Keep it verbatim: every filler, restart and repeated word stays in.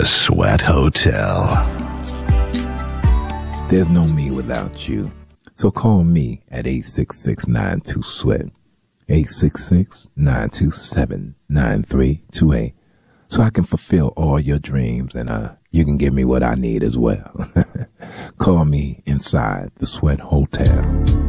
The Sweat Hotel. There's no me without you. So call me at eight six six, nine two, sweat, eight six six, nine two seven, nine three two eight, so I can fulfill all your dreams and uh, you can give me what I need as well. Call me inside the Sweat Hotel.